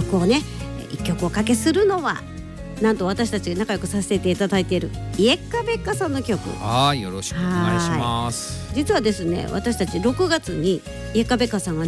曲をね一曲おかけするのはなんと私たちが仲良くさせていただいているイエッカベッカさんの曲。 はい、よろしくお願いします。 実はですね私たち6月にイエッカベッカさんが